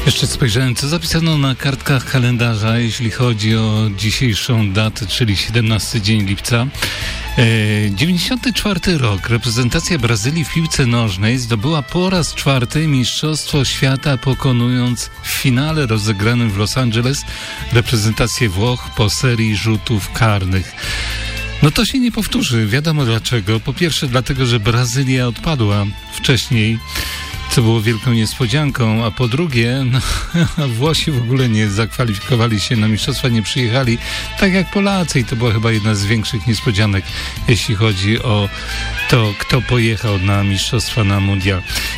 Jeszcze spojrzałem, co zapisano na kartkach kalendarza, jeśli chodzi o dzisiejszą datę, czyli 17 dzień lipca. 94 rok. Reprezentacja Brazylii w piłce nożnej zdobyła po raz czwarty Mistrzostwo Świata, pokonując w finale rozegranym w Los Angeles reprezentację Włoch po serii rzutów karnych. No to się nie powtórzy, wiadomo dlaczego. Po pierwsze dlatego, że Brazylia odpadła wcześniej, co było wielką niespodzianką, a po drugie, Włosi w ogóle nie zakwalifikowali się na mistrzostwa, nie przyjechali, tak jak Polacy, i to była chyba jedna z większych niespodzianek, jeśli chodzi o to, kto pojechał na mistrzostwa, na mundial.